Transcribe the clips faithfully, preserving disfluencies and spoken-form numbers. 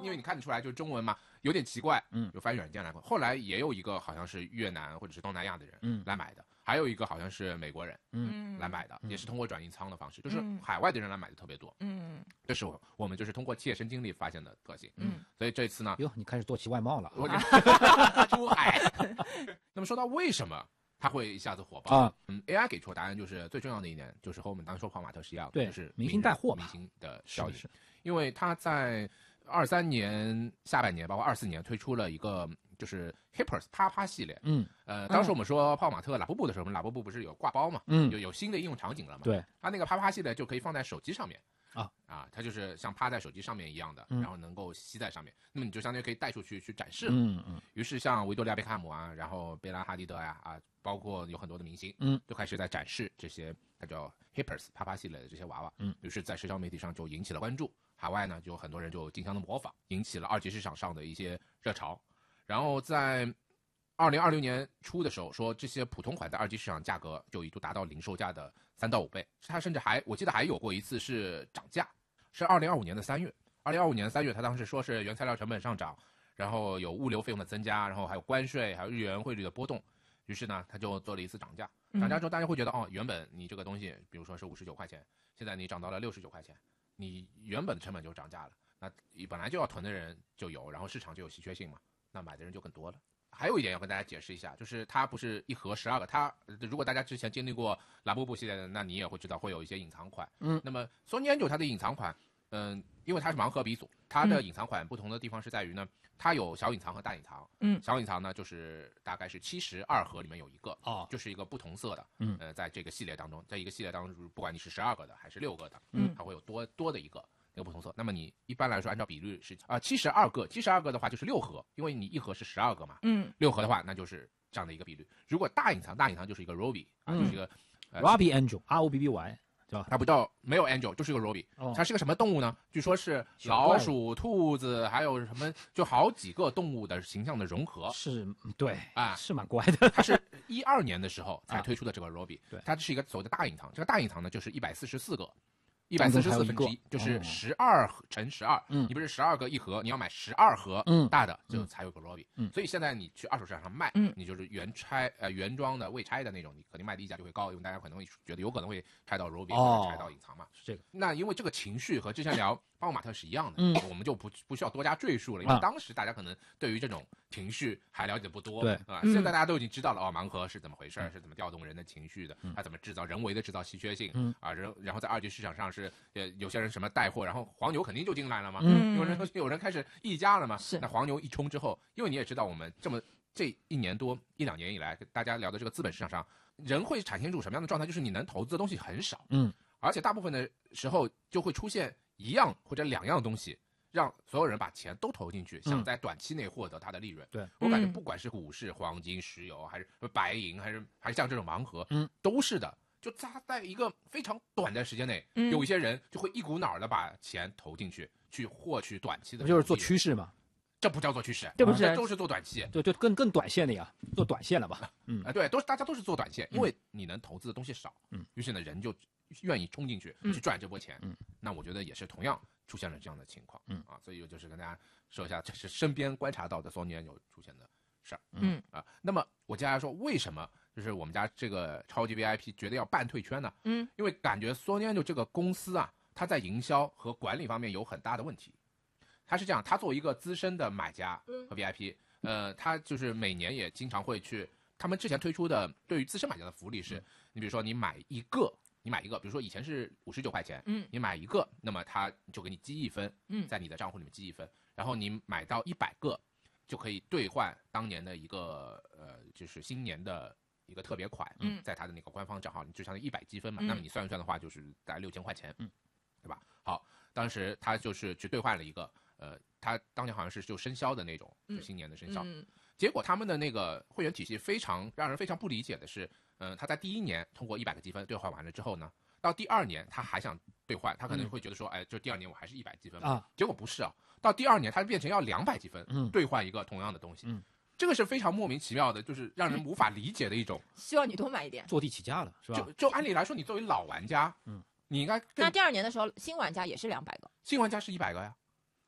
因为你看得出来就是中文嘛，有点奇怪，嗯，有翻译软件来过。后来也有一个好像是越南或者是东南亚的人，嗯，来买的，还有一个好像是美国人，嗯，来买的，也是通过转运仓的方式，就是海外的人来买的特别多，嗯，这是我我们就是通过切身经历发现的特性，嗯，所以这次呢， 哟，你开始做起外贸了， 我出海。那么说到为什么？它会一下子火爆啊！嗯 ，A I 给出的答案就是最重要的一点，就是和我们当时说泡玛特是一样的， 对， 就是明星带货吧， 明星的效应。因为它在二三年下半年，包括二四年推出了一个就是 Hippers 啪啪系列。嗯，呃，当时我们说泡玛特拉布布的时候，我们拉布布不是有挂包嘛？嗯，有有新的应用场景了嘛？ 对， 它那个啪啪系列就可以放在手机上面。 啊啊，它就是像趴在手机上面一样的，嗯、然后能够吸在上面，那么你就相当于可以带出去去展示了。嗯嗯。于是像维多利亚贝克汉姆啊，然后贝拉哈迪德呀啊，包括有很多的明星，嗯，就开始在展示这些它叫 Hippers 啪啪系列的这些娃娃。嗯。于是，在社交媒体上就引起了关注，海外呢就有很多人就竞相的模仿，引起了二级市场上的一些热潮。然后在二零二六年初的时候，说这些普通款在二级市场价格就一度达到零售价的三到五倍，它甚至还我记得还有过一次是涨价，是二零二五年的三月，二零二五年三月，他当时说是原材料成本上涨，然后有物流费用的增加，然后还有关税，还有日元汇率的波动，于是呢，他就做了一次涨价。涨价之后，大家会觉得哦，原本你这个东西，比如说是五十九块钱，现在你涨到了六十九块钱，你原本的成本就涨价了，那你本来就要囤的人就有，然后市场就有稀缺性嘛，那买的人就更多了。还有一点要跟大家解释一下，就是它不是一盒十二个，它如果大家之前经历过拉布布系列的，那你也会知道会有一些隐藏款。嗯，那么 Sony Angel 它的隐藏款，嗯，因为它是盲盒鼻祖，它的隐藏款不同的地方是在于呢，它有小隐藏和大隐藏。嗯，小隐藏呢就是大概是七十二盒里面有一个，哦，就是一个不同色的。嗯，呃，在这个系列当中，在一个系列当中，不管你是十二个的还是六个的，嗯，它会有多多的一个。那个不同色，那么你一般来说按照比率是啊七十二个，七十二个的话就是六盒，因为你一盒是十二个嘛，嗯，六盒的话那就是这样的一个比率。如果大隐藏，大隐藏就是一个 Robbie 啊，嗯、就是一个、 呃、Robbie Angel R O B B Y， 叫它不叫没有 Angel， 就是一个 Robbie，、哦、它是个什么动物呢？据说是老鼠、兔子，还有什么就好几个动物的形象的融合。 是，对啊， 是蛮怪的。 它是一二年的时候才推出的这个 Robbie，、啊、 对， 它是一个所谓的大隐藏。这个大隐藏呢，就是一百四十四个。一百四十四分之一就是十二乘十二，嗯，你不是十二个一盒，你要买十二盒大的，嗯、就才有个 Robbie。嗯，所以现在你去二手市场上卖，嗯，你就是原拆呃原装的未拆的那种，你肯定卖的溢价就会高，因为大家可能会觉得有可能会拆到 Robbie、哦、或者拆到隐藏嘛。 是这个。 那因为这个情绪和之前聊巴莫马特是一样的，嗯，我们就不不需要多加赘述了，因为当时大家可能对于这种情绪还了解不多， 对啊，现在大家都已经知道了哦，盲盒是怎么回事，嗯、是怎么调动人的情绪的，它怎么制造人为的制造稀缺性，嗯啊，然然后在二级市场上是呃有些人什么带货，然后黄牛肯定就进来了嘛，嗯，有人有人开始议价了嘛， 是那黄牛一冲之后，因为你也知道我们这么这一年多一两年以来，大家聊的这个资本市场上，人会产生一种什么样的状态？就是你能投资的东西很少，嗯，而且大部分的时候就会出现一样或者两样东西。让所有人把钱都投进去，想在短期内获得它的利润。 对、嗯， 我感觉不管是股市、黄金、石油，还是白银，还是还是像这种盲盒，嗯，都是的。就它在一个非常短的时间内，嗯、有一些人就会一股脑儿的把钱投进去，去获取短期的。 不就是做趋势吗？ 这不叫做趋势， 这不是、 啊、都是做短期， 对，就更更短线的呀，做短线了吧？ 嗯，啊、呃，对，都是大家都是做短线，因为你能投资的东西少，嗯，于是呢，人就愿意冲进去去赚这波钱，嗯，那我觉得也是同样出现了这样的情况，嗯啊，所以我就是跟大家说一下，这是身边观察到的Sony有出现的事儿，嗯啊，那么我接下来说为什么就是我们家这个超级 V I P 觉得要办退圈呢？嗯，因为感觉Sony就这个公司啊，它在营销和管理方面有很大的问题。他是这样，他作为一个资深的买家和 V I P，、嗯、呃，他就是每年也经常会去。他们之前推出的对于资深买家的福利是，嗯、你比如说你买一个，你买一个，比如说以前是五十九块钱，嗯，你买一个，那么他就给你积一分，嗯，在你的账户里面积一分，然后你买到一百个，就可以兑换当年的一个呃，就是新年的一个特别款，嗯，在他的那个官方账号，你就相当于一百积分嘛，嗯、那么你算一算的话，就是大概六千块钱，嗯，对吧？好，当时他就是去兑换了一个。呃，他当年好像是就生肖的那种，就新年的生肖。嗯嗯、结果他们的那个会员体系非常让人非常不理解的是，嗯、呃，他在第一年通过一百个积分兑换完了之后呢，到第二年他还想兑换，他可能会觉得说，嗯、哎，就第二年我还是一百积分嘛。啊，结果不是啊，到第二年他变成要两百积分，嗯，兑换一个同样的东西。嗯，这个是非常莫名其妙的，就是让人无法理解的一种。 希望你多买一点， 坐地起价了，是吧？ 就就按理来说，你作为老玩家，嗯，你应该那第二年的时候，新玩家也是两百个， 新玩家是一百个呀。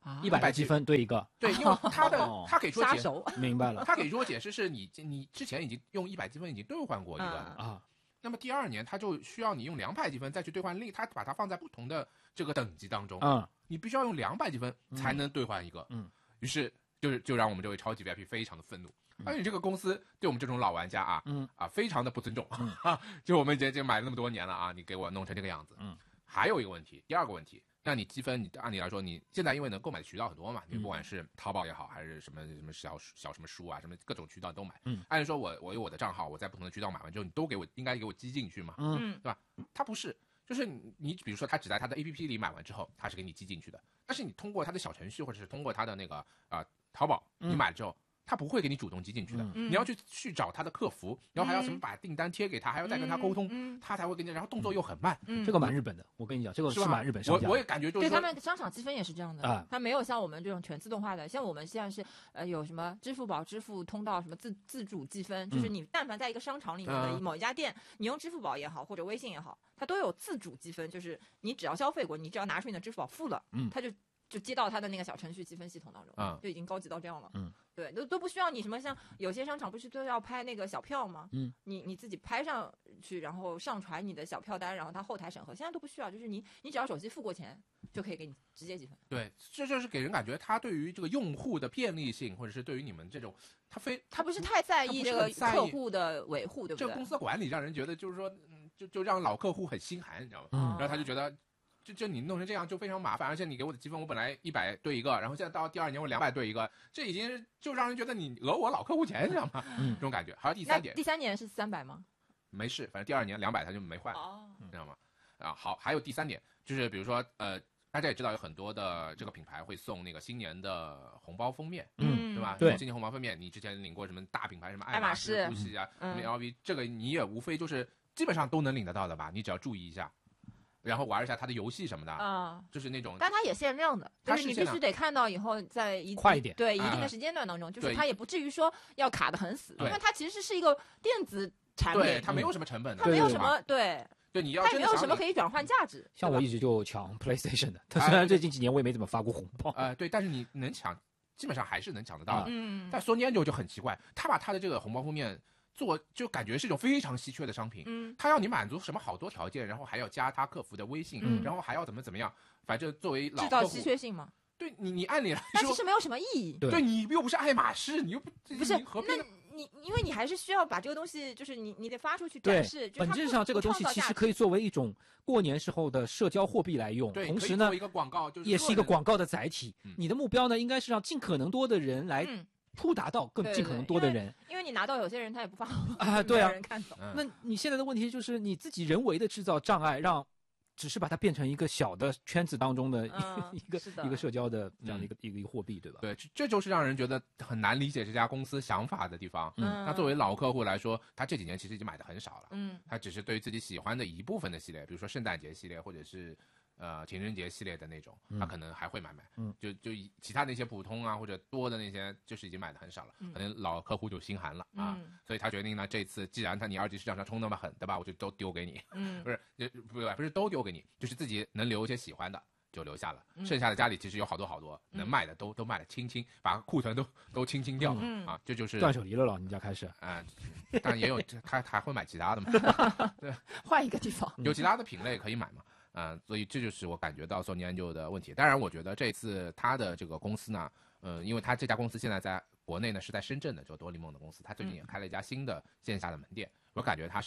一百积分对一个。 对，因为他的、哦、他给出解明白了， 他给出解释是你你之前已经用一百积分已经兑换过一个了啊。 那么第二年他就需要你用两百积分再去兑换另，他把它放在不同的这个等级当中， 嗯， 你必须要用两百积分才能兑换一个， 嗯， 于是就是就让我们这位超级 V I P 非常的愤怒，而且、嗯、这个公司对我们这种老玩家啊， 嗯啊非常的不尊重， 嗯啊，就我们已经买了那么多年了啊，你给我弄成这个样子， 嗯， 还有一个问题，第二个问题。那你积分，你按理来说，你现在因为能购买的渠道很多嘛，你不管是淘宝也好，还是什么什么小小什么书啊，什么各种渠道都买。 嗯， 按理说我我有我的账号，我在不同的渠道买完之后，你都给我应该给我积进去嘛， 嗯， 对吧？它不是，就是你你比如说他只在他的 A P P 里买完之后，他是给你积进去的，但是你通过他的小程序或者是通过他的那个啊、呃、淘宝，你买了之后。嗯他不会给你主动积进去的， 嗯、 你要去去找他的客服，然后还要什么把订单贴给他，嗯、还要再跟他沟通， 嗯、 他才会跟你，然后动作又很慢。 嗯、这个蛮日本的，我跟你讲，这个是蛮日本商家。 我我也感觉就是对他们商场积分也是这样的， 啊， 他没有像我们这种全自动化的，像我们现在是呃有什么支付宝支付通道什么自自主积分，就是你但凡在一个商场里面的某一家店，嗯、你用支付宝也好或者微信也好，它都有自主积分，就是你只要消费过，你只要拿出你的支付宝付了， 嗯， 它就。就接到他的那个小程序积分系统当中， 嗯， 就已经高级到这样了， 嗯， 对，都都不需要你什么，像有些商场不是都要拍那个小票吗？ 嗯， 你你自己拍上去，然后上传你的小票单，然后他后台审核，现在都不需要，就是你你只要手机付过钱，就可以给你直接积分。 对，这就是给人感觉他对于这个用户的便利性，或者是对于你们这种，他非他不是太在意这个客户的维护，对不对？ 这个公司的管理让人觉得就是说，嗯，就就让老客户很心寒，你知道吗？ 嗯， 然后他就觉得。就就你弄成这样就非常麻烦，而且你给我的积分，我本来一百兑一个，然后现在到第二年我两百兑一个，这已经就让人觉得你讹我老客户钱，你知道吗？ 嗯， 这种感觉。还有第三点， 第三年是三百吗？ 没事，反正第二年两百他就没换， 哦， 你知道吗？啊，好，还有第三点就是比如说呃，大家也知道有很多的这个品牌会送那个新年的红包封面， 嗯， 对吧？ 对， 新年红包封面，你之前领过什么大品牌，什么爱马仕、 GU C 啊， 嗯、 什么 L V， 这个你也无非就是基本上都能领得到的吧？你只要注意一下。然后玩一下它的游戏什么的， 啊、 嗯，就是那种， 但它也限量的，就是你必须得看到以后，在一快一点， 对一定的时间段当中， 啊、 就是它也不至于说要卡得很死，因为它其实是一个电子产品， 对，它没有什么成本的， 它没有什么对。 对，你要它也没有什么可以转换价值。 像我一直就抢 PlayStation 的，它虽然最近几年我也没怎么发过红包， 呃，对，但是你能抢，基本上还是能抢得到的。 嗯， 但 Sony Angel 就很奇怪，他把他的这个红包封面。做就感觉是一种非常稀缺的商品， 嗯， 他要你满足什么好多条件，然后还要加他客服的微信， 嗯， 然后还要怎么怎么样，反正作为老制造稀缺性嘛。 对你，你按理来说， 但其实没有什么意义。 对, 对你又不是爱马仕，你又不不是那你因为你还是需要把这个东西，就是你你得发出去展示。 本质上这个东西其实可以作为一种过年时候的社交货币来用， 对， 同时呢， 一个广告就是也是一个广告的载体。 嗯、 你的目标呢，应该是让尽可能多的人来。 嗯触达到更尽可能多的人， 因为, 因为你拿到有些人他也不发啊，对啊， 人看懂。 那你现在的问题就是你自己人为的制造障碍，让只是把它变成一个小的圈子当中的一个、 嗯、 一个一个社交的这样的一个、嗯、一个一个货币，对吧？ 对，这就是让人觉得很难理解这家公司想法的地方。 嗯， 那作为老客户来说，他这几年其实已经买的很少了。 嗯， 他只是对自己喜欢的一部分的系列，比如说圣诞节系列或者是。呃，情人节系列的那种，他可能还会买买， 嗯， 就就其他那些普通啊或者多的那些，就是已经买的很少了， 嗯、 可能老客户就心寒了、 嗯、 啊，所以他决定呢，这次既然他你二级市场上冲那么狠，对吧？我就都丢给你， 嗯， 不是，不不是都丢给你，就是自己能留一些喜欢的就留下了， 嗯、 剩下的家里其实有好多好多、嗯、能卖的都都卖了清清，把库存都都清清掉， 嗯啊，这就是断舍离了了，你家开始啊，当然也有他还会买其他的嘛，对， 换一个地方， 有其他的品类可以买嘛。嗯、呃，所以这就是我感觉到 Sony Angel 的问题。当然，我觉得这次他的这个公司呢，呃，因为他这家公司现在在国内呢是在深圳的，就多利梦的公司，他最近也开了一家新的线下的门店。嗯、我感觉他